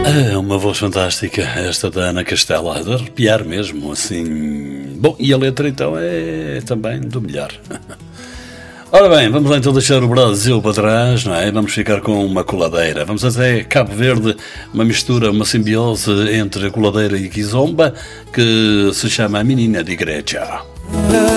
É uma voz fantástica, esta da Ana Castela, de arrepiar mesmo, assim. Bom, e a letra então é também do melhor. Ora bem, vamos lá então deixar o Brasil para trás, não é? Vamos ficar com uma coladeira. Vamos até Cabo Verde, uma mistura, uma simbiose entre a coladeira e Kizomba, que se chama a Menina de Igreja.